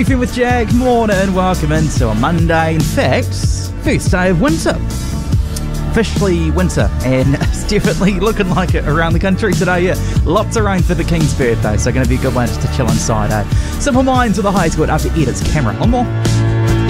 Briefing with Jag, morning, welcome into a Monday. In fact, first day of winter. Officially winter, and it's definitely looking like it around the country today. Yeah, lots of rain for the King's birthday, so going to be a good one just to chill inside. Simple Minds with a high score up to Edith's camera. One more.